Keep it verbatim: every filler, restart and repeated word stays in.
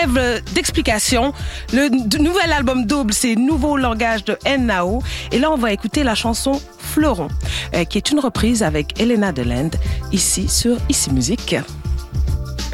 trêve d'explication. Le d- nouvel album double, c'est Nouveau langage de Nao. Et là, on va écouter la chanson Fleuron, euh, qui est une reprise avec Elena Deland, ici sur Ici Musique.